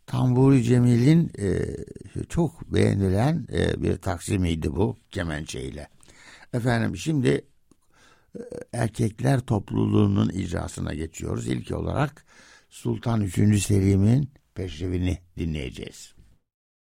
Tamburi Cemil'in çok beğenilen bir taksimiydi bu kemençeyle. Efendim şimdi erkekler topluluğunun icrasına geçiyoruz. İlk olarak Sultan 3. Selim'in Peşrevini dinleyeceğiz.